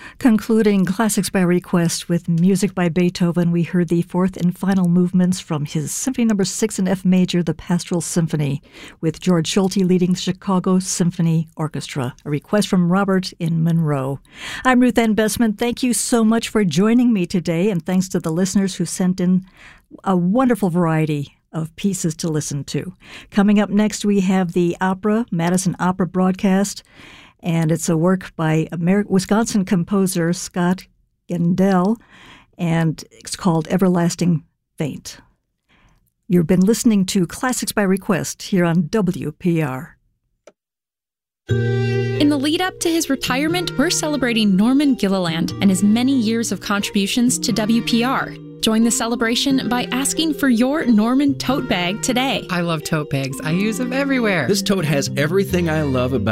Concluding Classics by Request with music by Beethoven, we heard the fourth and final movements from his Symphony No. 6 in F major, the Pastoral Symphony, with George Schulte leading the Chicago Symphony Orchestra. A request from Robert in Monroe. I'm Ruth Ann Bessman. Thank you so much for joining me today, and thanks to the listeners who sent in a wonderful variety of pieces to listen to. Coming up next, we have the opera, Madison Opera broadcast, and it's a work by Wisconsin composer Scott Gendel, and it's called Everlasting Faint. You've been listening to Classics by Request here on WPR. In the lead up to his retirement, we're celebrating Norman Gilliland and his many years of contributions to WPR. Join the celebration by asking for your Norman tote bag today. I love tote bags. I use them everywhere. This tote has everything I love about